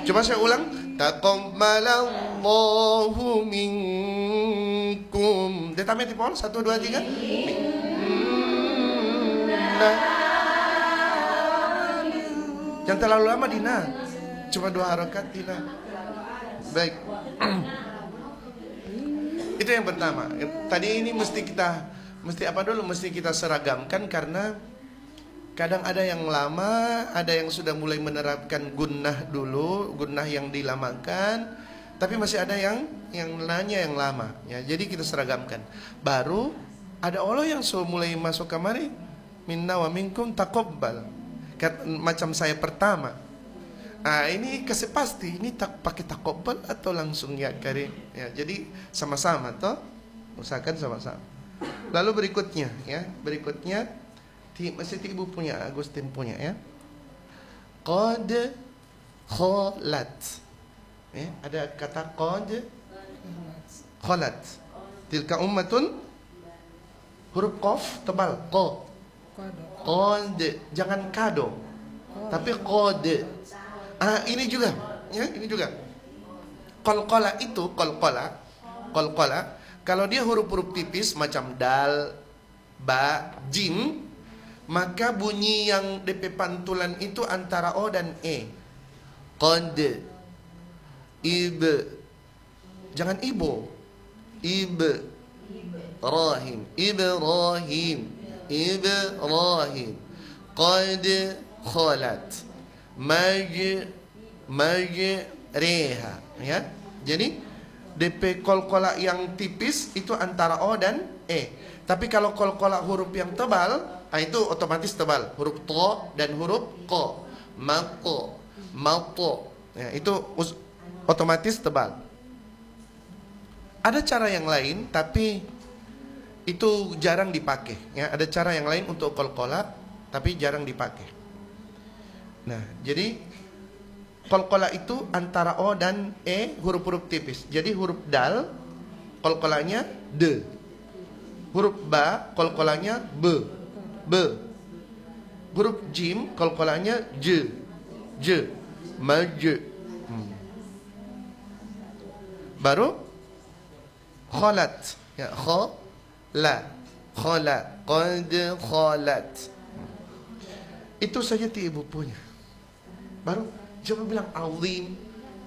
Coba saya ulang. Taqabbalallahu minkum. Detamnya tipol 1 2 3. Jangan terlalu lama Dina. Cuma 2 harokat Dina. Baik. Itu yang pertama. Tadi ini mesti kita seragamkan karena kadang ada yang lama, ada yang sudah mulai menerapkan gunnah dulu, gunnah yang dilamakan, tapi masih ada yang nanya yang lama. Ya, jadi kita seragamkan. Baru ada Allah yang mulai masuk kamari, minna wa minkum taqabbal. Macam saya pertama. Nah, ini kasih pasti ini pakai taqabbal atau langsung ya karim. Ya, jadi sama-sama toh. Usahakan sama-sama. Lalu berikutnya ya, masih ibu punya, Agustin punya ya. Qad khalat. Ya, ada kata qad khalat. Tilka ummatun, huruf qaf tebal, qa. Qad, jangan kado. Tapi qad. Ini juga, ya, ini juga. Qalqala itu, qalqala. Kalau dia huruf-huruf tipis macam dal, ba, jim, maka bunyi yang DP pantulan itu antara O dan E. Qad, ib, jangan ibo, ib, rahim, ibrahim, qad khalat, reha, ya. Jadi DP kolkola yang tipis itu antara O dan E. Tapi kalau kolkola huruf yang tebal, itu otomatis tebal. Huruf to dan huruf ko, mako, mato, ya, itu otomatis tebal. Ada cara yang lain, tapi itu jarang dipakai. Ya, ada cara yang lain untuk kolkola, tapi jarang dipakai. Nah, jadi kolkola itu antara O dan E, huruf-huruf tipis. Jadi huruf dal, kolkolanya D. Huruf ba, kolkolanya B. Huruf jim, kolkolanya J. Maj. Baru khalat. Ya, khala. Qad khalat. Itu saja ibu punya. Baru coba bilang azim.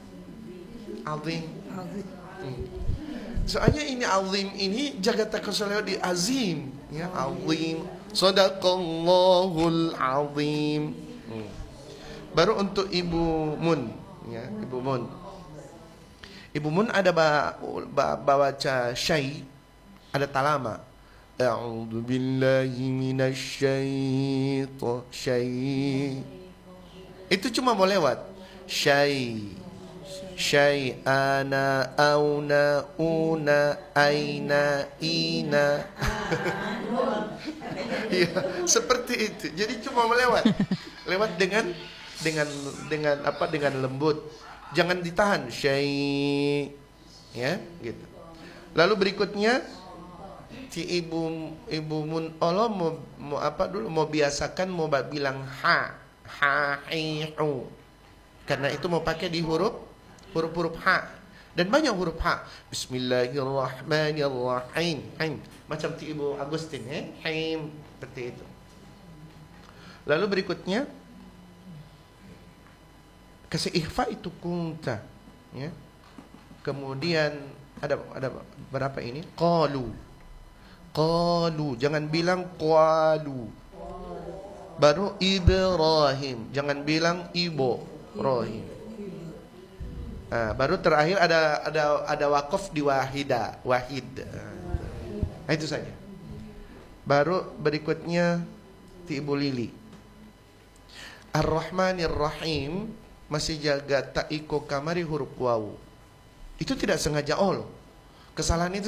Soalnya ini azim ini jaga takosoleo di azim, ya, azim. Sadaqallahul azim. Baru untuk Ibu Mun, ya, Ibu Mun. Ibu Mun ada baca syai, ada talama. A'udzu billahi minasy syai. Itu cuma mau lewat. Syai'ana auna una aina ina. Ya, seperti itu. Jadi cuma melewat. Lewat dengan lembut. Jangan ditahan. Ya, gitu. Lalu berikutnya si Ibu Mun Allah mau biasakan mau bilang ha-hi-hu. Karena itu mau pakai di huruf ha. Dan banyak huruf ha. Bismillahirrahmanirrahim. Macam ti Ibu Agustin, ya. Haim, seperti itu. Lalu berikutnya kasih ikhfa itu kunta, ya. Kemudian ada berapa ini? Qalu, jangan bilang qalu. Baru Ibrahim, jangan bilang Ibrahim. Baru terakhir ada wakaf di wahid. Itu saja. Baru berikutnya ti Ibu Lili. Ar-Rahmanir Rahim masih jaga ta'iko kamari huruf wawu. Itu tidak sengaja kesalahan itu